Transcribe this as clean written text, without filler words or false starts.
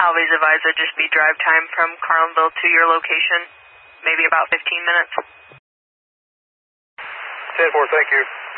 Always advise it just be drive time from Carlinville to your location, maybe about 15 minutes. 10-4, thank you.